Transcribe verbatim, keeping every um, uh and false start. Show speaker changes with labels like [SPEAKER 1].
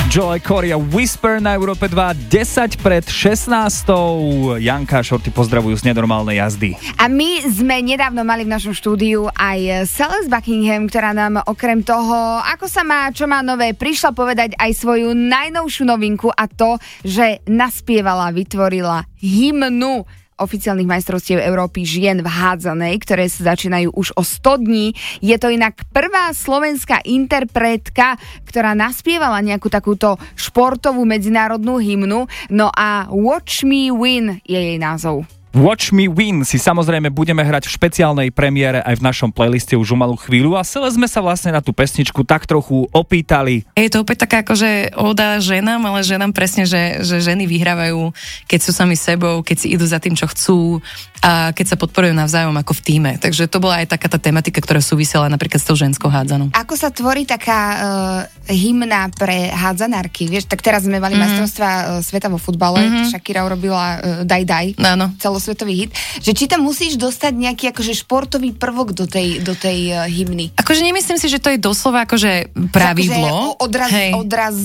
[SPEAKER 1] Joel Corey a Whisper na Európe dva, desať pred šestnástou. Janka a Šorty pozdravujú z nenormálnej jazdy.
[SPEAKER 2] A my sme nedávno mali v našom štúdiu aj Celeste Buckingham, ktorá nám okrem toho, ako sa má, čo má nové, prišla povedať aj svoju najnovšiu novinku a to, že naspievala, vytvorila hymnu oficiálnych majstrovstiev Európy žien v hádzanej, ktoré sa začínajú už o sto dní. Je to inak prvá slovenská interpretka, ktorá naspievala nejakú takúto športovú medzinárodnú hymnu. No a Watch Me Win je jej názov.
[SPEAKER 1] Watch Me Win si samozrejme budeme hrať v špeciálnej premiére aj v našom playliste už o malú chvíľu a celé sme sa vlastne na tú pesničku tak trochu opýtali.
[SPEAKER 3] Je to opäť taká akože oda ženám, ale ženám presne, že, že ženy vyhrávajú, keď sú sami sebou, keď si idú za tým, čo chcú a keď sa podporujú navzájom ako v tíme. Takže to bola aj taká tá tematika, ktorá súvisela napríklad s tou ženskou hádzanou.
[SPEAKER 2] Ako sa tvorí taká uh, hymna pre hádzanárky? Vieš, tak teraz sme mali mm-hmm. majstrovstvá uh, sveta vo futbale, mm-hmm. Shakira urobila uh, Daj Daj.
[SPEAKER 3] Áno.
[SPEAKER 2] Celosvetový hit, že či tam musíš dostať nejaký akože športový prvok do tej, do tej uh, hymny.
[SPEAKER 3] Akože nemyslím si, že to je doslova akože pravidlo.
[SPEAKER 2] Akože odraz, odraz